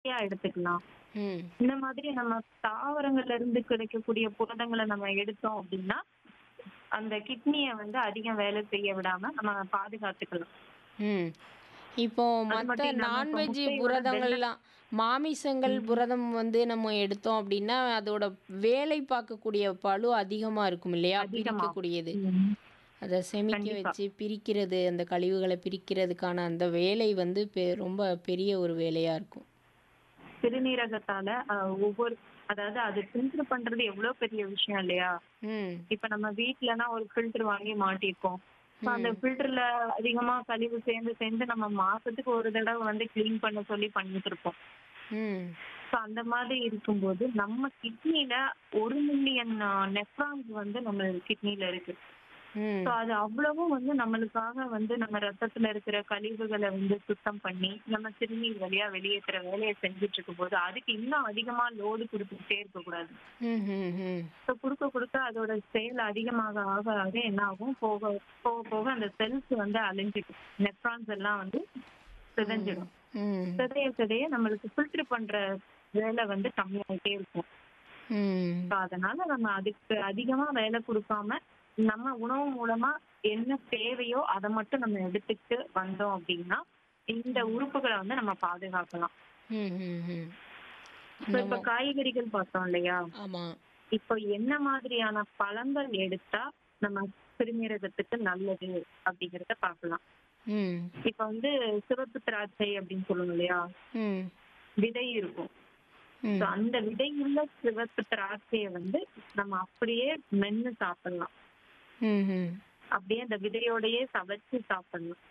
இயற்கையா எடுத்துக்கலாம். ம். இந்த மாதிரி நம்ம தாவரங்கள்ல இருந்து கிடைக்கக்கூடிய புரதங்கள நம்ம எடுத்தோம் அப்படின்னா, அந்த கிட்னிய வந்து அதிகம் வேலை செய்ய விடாம நம்ம பாதுகாத்துக்கலாம். ம். இப்போ அது மத்த மட்டும் இல்லாம இப்ப நான்வெஜ் முட்டையோட புரதங்கள்லாம் மாமிசங்கள் ம். புரதம் வந்து நம்ம எடுத்தோம் அப்படின்னா, அதோட வேலை பார்க்கக்கூடிய பளு அதிகமா இருக்கும் இல்லையா? அதிகமாகும். பிரிக்கக்கூடியது. ம். அத செமிக்க கண்டிப்பா. வச்சு பிரிக்கிறது, அந்த கழிவுகள பிரிக்கிறதுக்கான அந்த வேலை வந்து ரொம்ப பெரிய ஒரு வேலையா இருக்கும். சிறுநீரகத்தால ஒவ்வொரு அதாவது அது ஃபில்டர் பண்றது எவ்வளோ பெரிய விஷயம் இல்லையா? ம். இப்ப நம்ம வீட்லனா ஒரு ஃபில்டர் வாங்கி மாட்டியிருக்கோம். அந்த ம். ஃபில்டர்ல அதிகமா கழிவு சேர்ந்து சேர்ந்து நம்ம மாசத்துக்கு ஒரு தடவ வந்து கிளீன் பண்ண சொல்லி பண்ணிட்டு இருப்போம். ம். அந்த மாதிரி இருக்கும்போது நம்ம கிட்னில 1 மில்லியன் நெஃப்ரான்ஸ் வந்து நம்ம கிட்னில இருக்கு. ம். அது அவ்வளவும் வந்து நம்மளுக்காக வந்து நம்ம ரத்தத்துல இருக்கிற கழிவுகள வந்து சுத்தம் பண்ணி, நம்ம சிறுநீர் வழியா வெளியேத்துற வேலைய செஞ்சுட்டு இருக்கும்போது, அதுக்கு இன்னும் அதிகமா லோடு குடுத்துக்கிட்டே இருக்கக்கூடாது. ம்ஹ்ஹ்ம். குடுக்க குடுக்க அதோட செயல் அதிகமாக ஆக ஆக என்ன ஆகும்? போக போக போக அந்த செல்ஸ் வந்து அழிஞ்சிடும். நெஃப்ரான்ஸ் எல்லாம் வந்து ம். சிதைஞ்சிடும். ம். சிதைய சிதைய நம்மளுக்கு ஃபில்டர் பண்ற வேலை வந்து கம்மியாயிட்டே இருக்கும். ம். அதனால நம்ம அதுக்கு அதிகமா வேலை குடுக்காம, நம்ம உணவு மூலமா என்ன தேவையோ அத மட்டும் நம்ம எடுத்துக்கிட்டு வந்தோம் அப்டின்னா, இந்த ம். உறுப்புகள வந்து நம்ம பாதுகாக்கலாம். ம்ஹ்ஹ்ம். இப்ப நம்ம காய்கறிகள் பார்த்தோம் இல்லையா? ஆமா. இப்போ என்ன மாதிரியான பழங்கள் எடுத்தா நம்ம சிறுநீரகத்துக்கு நல்லது அப்படிங்கிறத பார்க்கலாம். ம். இப்ப வந்து சிவப்பு திராட்சை அப்படின்னு சொல்லுவோம் இல்லையா? ம். விதை இருக்கும். ம். அந்த விதையுள்ள சிவப்பு திராட்சைய வந்து நம்ம அப்படியே மென்னு சாப்பிடலாம். ம்ஹ்ம். அப்படியே அந்த விதையோடயே சவைச்சு சாப்பிடலாம்.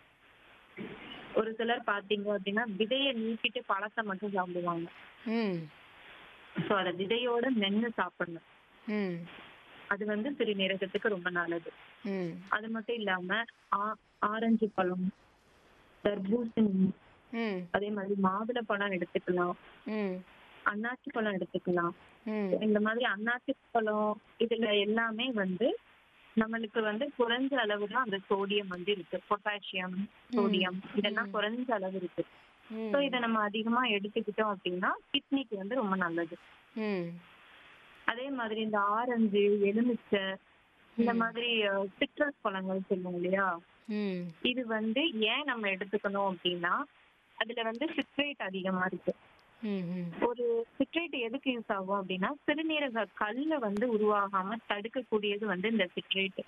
ஒரு சிலர் பார்த்தீங்க அப்படின்னா, விதைய நீக்கிட்டு பழத்த மட்டும் சாப்பிடுவாங்க. ம். அத விதையோட மென்னு சாப்பிடணும். ம். அது வந்து சிறுநீரகத்துக்கு ரொம்ப நல்லது. ம். அது மட்டும் இல்லாம ஆ ஆரஞ்சு பழம், தர்பூசணி, ம். அதே மாதிரி மாதுளப்பழம் எடுத்துக்கலாம். ம். அன்னாசி பழம் எடுத்துக்கலாம். ம். இந்த மாதிரி அன்னாசி பழம் இதுல எல்லாமே வந்து நம்மளுக்கு வந்து குறைஞ்ச அளவு தான் அந்த சோடியம் வந்து இருக்கு. பொட்டாசியம், ம். சோடியம் இதெல்லாம் ம். குறைஞ்ச அளவு இருக்கு. இத ம். நம்ம அதிகமா எடுத்துக்கிட்டோம் அப்படின்னா, கிட்னிக்கு வந்து ரொம்ப நல்லது. ம். அதே மாதிரி இந்த ஆரஞ்சு, எலுமிச்சை இந்த ம். மாதிரி சிட்ரஸ் பழங்கள் சொல்லுவோம் இல்லையா? ம். இது வந்து ஏன் நம்ம எடுத்துக்கணும் அப்படின்னா, அதுல வந்து சிட்ரேட் அதிகமா இருக்கு. ம்ஹ்ம். ஒரு சிட்ரேட் எதுக்கு யூஸ் ஆகும் அப்படின்னா, சிறுநீரக கல்ல வந்து உருவாகாம தடுக்கக்கூடியது வந்து இந்த சிட்ரேட்.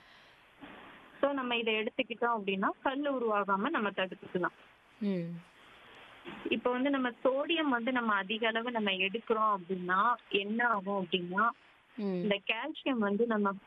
நம்ம இத எடுத்துக்கிட்டோம் அப்படின்னா, கல் உருவாகாம நம்ம தடுத்துக்கலாம். ம். இப்ப வந்து நம்ம சோடியம் வந்து நம்ம அதிக அளவு நம்ம எடுக்கிறோம் அப்படின்னா, என்ன ஆகும் அப்படின்னா, ம். இந்த கால்சியம் வந்து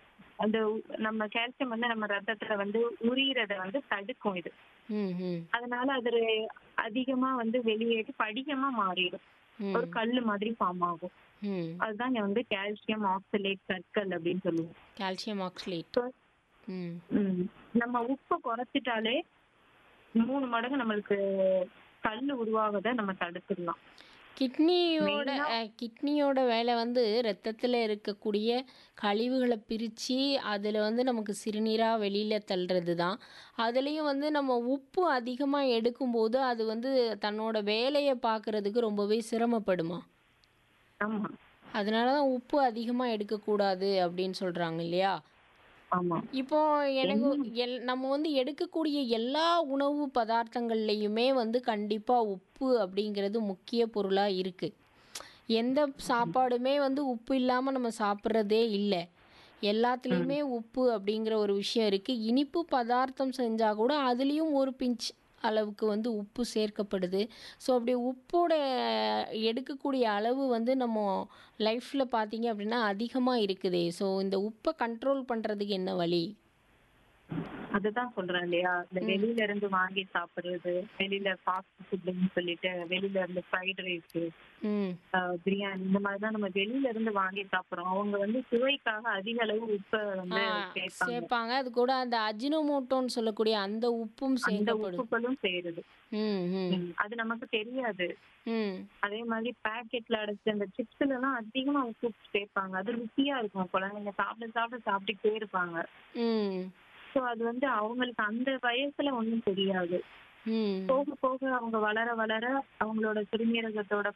நம்ம கால்சியம் வந்து நம்ம ரத்தத்துல வந்து உரியறத வந்து தடுக்கும் இது. ம்ஹ்ம். அதனால அது அதிகமா வந்து வெளியேறி படிகமா மாறிடும். ஒரு ம். கல்லு மாதிரி ஃபார்ம் ஆகும். ம். அதுதான் இங்க வந்து கால்சியம் ஆக்சலேட் சர்க்கல் அப்படின்னு சொல்லுவோம். Calcium oxalate. So, ம். ம். நம்ம உப்ப குறைச்சிட்டாலே 3 மடங்கு நம்மளுக்கு கல்லு உருவாவத நம்ம தடுத்துடலாம். கிட்னியோட மெயினா கிட்னியோட வேலை வந்து ரத்தத்துல இருக்கக்கூடிய கழிவுகள பிரிச்சு, அதுல வந்து நமக்கு சிறுநீரா வெளியில தள்ளுறது தான். அதுலயும் வந்து நம்ம உப்பு அதிகமா எடுக்கும்போது, அது வந்து தன்னோட வேலைய பார்க்கறதுக்கு ரொம்பவே சிரமப்படுமா? ஆமா, அதனால தான் உப்பு அதிகமா எடுக்கக்கூடாது அப்படின்னு சொல்றாங்க இல்லையா? ஆமா. இப்போ எனக்கு என்ன நம்ம வந்து எடுக்கக்கூடிய எல்லா உணவு பதார்த்தங்கள்லயுமே வந்து கண்டிப்பா உப்பு அப்படிங்கிறது முக்கிய பொருளா இருக்கு. எந்த சாப்பாடுமே வந்து உப்பு இல்லாம நம்ம சாப்பிட்றதே இல்ல. ம். எல்லாத்துலேயுமே உப்பு அப்படிங்கிற ஒரு விஷயம் இருக்கு. இனிப்பு பதார்த்தம் செஞ்சா கூட அதுலேயும் ஒரு பிஞ்ச் அளவுக்கு வந்து உப்பு சேர்க்கப்படுது. ஸோ அப்படி உப்போட எடுக்கக்கூடிய அளவு வந்து நம்ம லைஃப்ல பார்த்தீங்க அப்படின்னா அதிகமா இருக்குதே. ஸோ இந்த உப்ப கண்ட்ரோல் பண்றதுக்கு என்ன வழி? அதுதான் சொல்றேன் இல்லையா? இந்த ம். வெளியில இருந்து வாங்கி சாப்பிடுறது, வெளியில ஃபாஸ்ட் ஃபுட்ன்னு சொல்லிட்டு வெளியில இருந்து ஃப்ரைட் ரைஸ், ம். பிரியாணி இந்த மாதிரி தான் நம்ம வெளியில இருந்து வாங்கி சாப்பிடுறோம். அவங்க வந்து சுவைக்காக அதிக அளவு உப்ப ஆ வந்து சேர்ப்பாங்க. சேர்ப்பாங்க. அது கூட அந்த அஜினோமோட்டோன்னு சொல்லக்கூடிய அந்த உப்பும் அந்த சேர்க்கப்படும். உப்புக்களும் சேருது. ம். ம். அது நமக்கு தெரியாது. ம். அதே மாதிரி பாக்கெட்ல அடைச்ச அந்த சிப்ஸ்ல எல்லாம் அதிகமா உப்பு சேர்ப்பாங்க. அது ருசியா இருக்கும். குழந்தைங்க சாப்பிட சாப்பிட சாப்பிட்டுட்டே இருப்பாங்க. ம். அது வந்து அவங்களுக்கு அந்த வயசுல ஒண்ணும் தெரியாது. ம். போக போக அவங்க வளர வளர அவங்களோட சிறுநீரகத்தோட